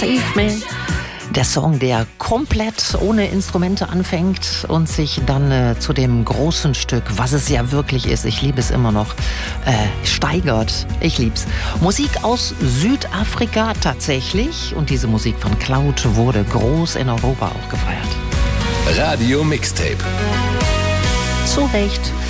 Save Me. Der Song, der komplett ohne Instrumente anfängt und sich dann zu dem großen Stück, was es ja wirklich ist, ich liebe es immer noch, steigert. Ich lieb's. Musik aus Südafrika tatsächlich. Und diese Musik von Cloud wurde groß in Europa auch gefeiert. Radio Mixtape. Zu Recht.